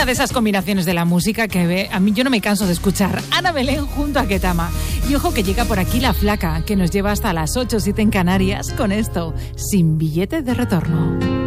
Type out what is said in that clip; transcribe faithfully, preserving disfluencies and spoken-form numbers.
Una de esas combinaciones de la música que ve, a mí yo no me canso de escuchar. Ana Belén junto a Ketama. Y ojo que llega por aquí La Flaca, que nos lleva hasta las ocho o siete en Canarias con esto, Sin Billete de Retorno.